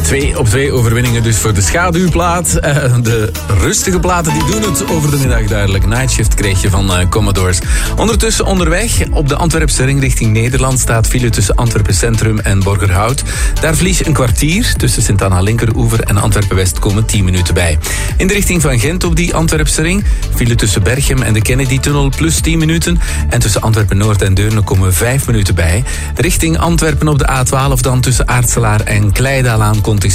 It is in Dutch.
2 op 2 overwinningen dus voor de schaduwplaat. De rustige platen die doen het over de middag duidelijk. Night Shift kreeg je van Commodores. Ondertussen onderweg op de Antwerpse ring richting Nederland staat file tussen Antwerpen Centrum en Borgerhout. Daar verlies je een kwartier. Tussen Sint-Anna Linkeroever en Antwerpen West komen 10 minuten bij. In de richting van Gent op die Antwerpse ring file tussen Berchem en de Kennedy-tunnel plus 10 minuten. En tussen Antwerpen Noord en Deurne komen 5 minuten bij. Richting Antwerpen op de A12 dan tussen Aartselaar en Kleidalaan komt